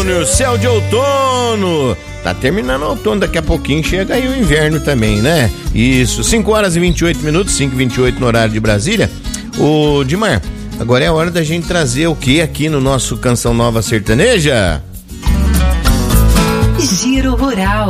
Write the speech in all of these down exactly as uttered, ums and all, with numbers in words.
Júnior, céu de outono. Tá terminando o outono, daqui a pouquinho chega aí o inverno também, né? Isso, cinco horas e vinte e oito minutos, cinco e vinte e oito no horário de Brasília. Ô, Dimar, agora é a hora da gente trazer o que aqui no nosso Canção Nova Sertaneja? Giro Rural.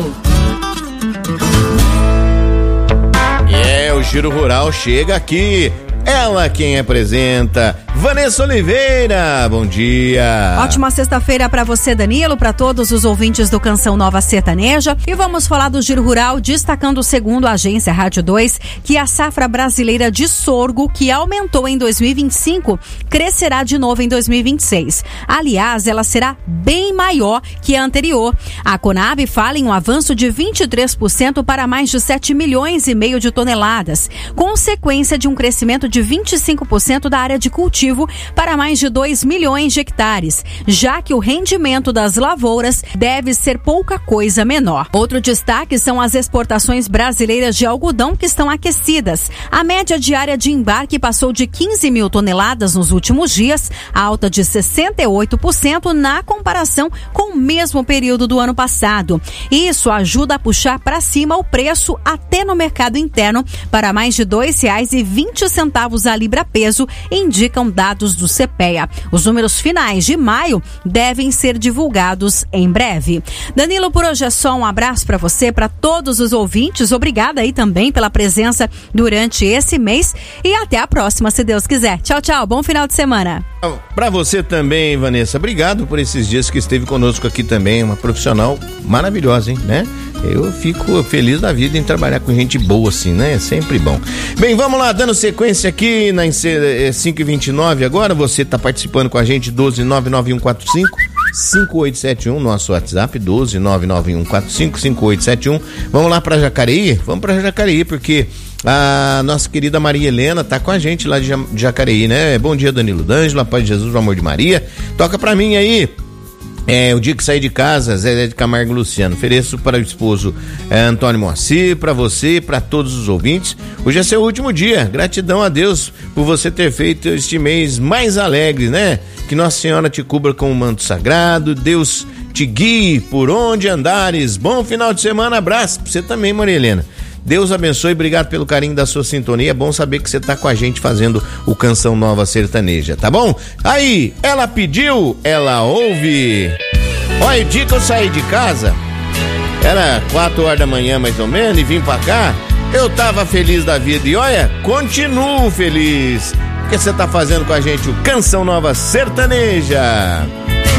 É, o Giro Rural chega aqui. Ela quem apresenta, Vanessa Oliveira, bom dia. Ótima sexta-feira para você, Danilo, para todos os ouvintes do Canção Nova Sertaneja. E vamos falar do Giro Rural, destacando, segundo a agência Rádio dois, que a safra brasileira de sorgo, que aumentou em dois mil e vinte e cinco, crescerá de novo em dois mil e vinte e seis. Aliás, ela será bem maior que a anterior. A Conab fala em um avanço de vinte e três por cento para mais de sete milhões e meio de toneladas, consequência de um crescimento de de vinte e cinco por cento da área de cultivo para mais de dois milhões de hectares, já que o rendimento das lavouras deve ser pouca coisa menor. Outro destaque são as exportações brasileiras de algodão, que estão aquecidas. A média diária de embarque passou de quinze mil toneladas nos últimos dias, alta de sessenta e oito por cento na comparação com o mesmo período do ano passado. Isso ajuda a puxar para cima o preço até no mercado interno para mais de dois reais e vinte centavos a libra-peso, indicam dados do CEPEA. Os números finais de maio devem ser divulgados em breve. Danilo, por hoje é só. Um abraço para você, para todos os ouvintes. Obrigada aí também pela presença durante esse mês e até a próxima, se Deus quiser. Tchau, tchau. Bom final de semana. Para você também, Vanessa. Obrigado por esses dias que esteve conosco aqui também. Uma profissional maravilhosa, hein, né? Eu fico feliz da vida em trabalhar com gente boa assim, né? É sempre bom. Bem, vamos lá, dando sequência aqui na cinco e vinte e nove agora. Você tá participando com a gente, doze nove nove um quatro cinco cinco oito sete um, nosso WhatsApp, doze nove nove um quatro cinco cinco oito sete um. Vamos lá pra Jacareí? Vamos pra Jacareí, porque a nossa querida Maria Helena tá com a gente lá de Jacareí, né? Bom dia, Danilo D'Angelo, a paz de Jesus, o amor de Maria. Toca pra mim aí. É, o dia que sair de casa, Zé de Camargo e Luciano. Ofereço para o esposo é, Antônio Moacir, para você, para todos os ouvintes. Hoje é seu último dia. Gratidão a Deus por você ter feito este mês mais alegre, né? Que Nossa Senhora te cubra com o manto sagrado. Deus te guie por onde andares. Bom final de semana. Abraço pra você também, Maria Helena. Deus abençoe, obrigado pelo carinho da sua sintonia. É bom saber que você tá com a gente fazendo o Canção Nova Sertaneja, tá bom? Aí, ela pediu, ela ouve. Olha, o dia que eu saí de casa, era quatro horas da manhã mais ou menos, e vim pra cá, eu tava feliz da vida. E olha, continuo feliz, porque você tá fazendo com a gente o Canção Nova Sertaneja.